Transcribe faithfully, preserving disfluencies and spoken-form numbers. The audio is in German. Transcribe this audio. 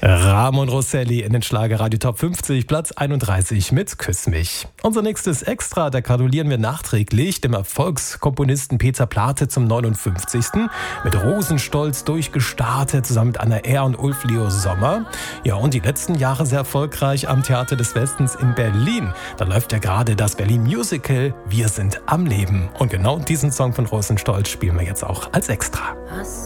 Ramon Rosselli in den Schlagerradio Top fünfzig, Platz einunddreißig mit Küss mich. Unser nächstes Extra, da gratulieren wir nachträglich dem Erfolgskomponisten Peter Plate zum neunundfünfzigsten Mit Rosenstolz durchgestartet, zusammen mit Anna Ehr und Ulf Leo Sommer. Ja, und die letzten Jahre sehr erfolgreich am Theater des Westens in Berlin. Da läuft ja gerade das Berlin Musical Wir sind am Leben. Und genau diesen Song von Rosenstolz spielen wir jetzt auch als Extra.